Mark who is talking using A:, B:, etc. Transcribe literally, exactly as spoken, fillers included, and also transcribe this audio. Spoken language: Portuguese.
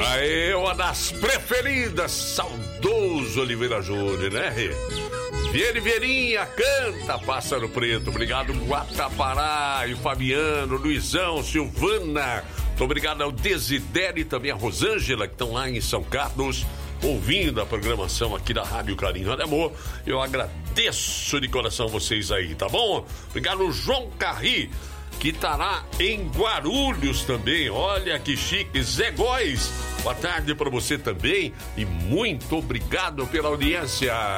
A: Aí, uma das preferidas, saudoso Oliveira Júnior, né, Rê? Vieri Vierinha, canta, Pássaro Preto. Obrigado, Guatapará e Fabiano, Luizão, Silvana. Muito obrigado ao Desidério e também a Rosângela, que estão lá em São Carlos, ouvindo a programação aqui da Rádio Carinho de Amor. Eu agradeço de coração vocês aí, tá bom? Obrigado, João Carri, que estará em Guarulhos também. Olha que chique. Zé Góes, boa tarde para você também e muito obrigado pela audiência.